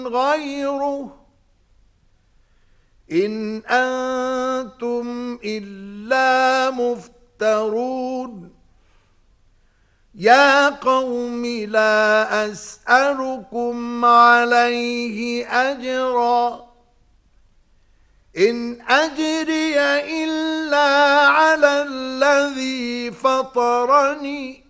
غيره إن أنتم إلا مفترون يا قوم لا أسألكم عليه أجرا إن أجري إلا على الذي فطرني